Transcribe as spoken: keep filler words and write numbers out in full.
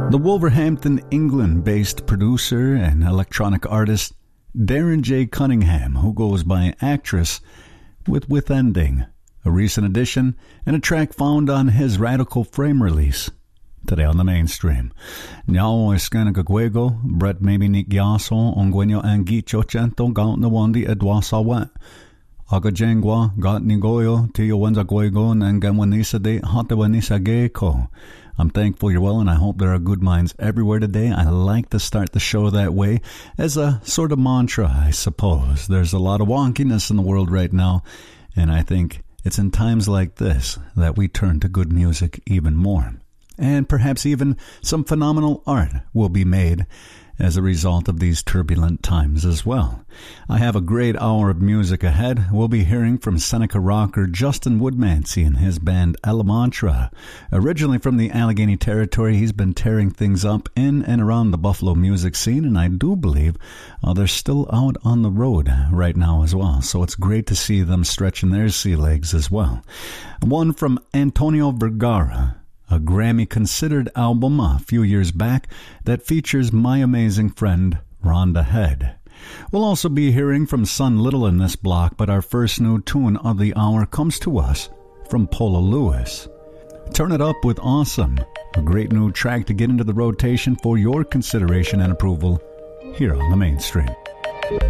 The Wolverhampton, England-based producer and electronic artist Darren J. Cunningham, who goes by Actress, with With Ending, a recent addition and a track found on his Radical Frame release. Today on the mainstream. Nyao Escanica Guego, Brett Maybe Nick Yaso, Onguenyo Angicho Chento, Gaunt the Wandi Edwa Sawat. Aga Jengwa, Got Nigoyo, Tio Wenza Guego, Nangamwanisa de Hotawanisa Geko. I'm thankful you're well, and I hope there are good minds everywhere today. I like to start the show that way as a sort of mantra, I suppose. There's a lot of wonkiness in the world right now, and I think it's in times like this that we turn to good music even more. And perhaps even some phenomenal art will be made as a result of these turbulent times as well. I have a great hour of music ahead. We'll be hearing from Seneca rocker Justin Woodmansey and his band Elemantra. Originally from the Allegheny Territory, he's been tearing things up in and around the Buffalo music scene, and I do believe uh, they're still out on the road right now as well. So it's great to see them stretching their sea legs as well. One from Antonio Vergara, a Grammy-considered album a few years back that features my amazing friend, Rhonda Head. We'll also be hearing from Sun Little in this block, but our first new tune of the hour comes to us from Paula Lewis. Turn It Up with Awesome, a great new track to get into the rotation for your consideration and approval here on the mainstream.